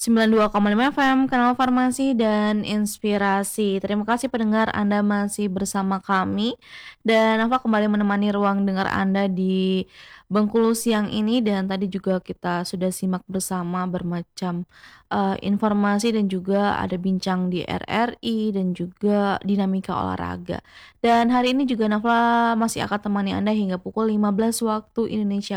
92,5 FM, Kanal Farmasi dan Inspirasi. Terima kasih pendengar Anda masih bersama kami dan Nafa kembali menemani ruang dengar Anda di Bengkulu siang ini dan tadi juga kita sudah simak bersama bermacam, informasi dan juga ada bincang di RRI dan juga dinamika olahraga. Dan hari ini juga Nafa masih akan temani Anda hingga pukul 15 waktu Indonesia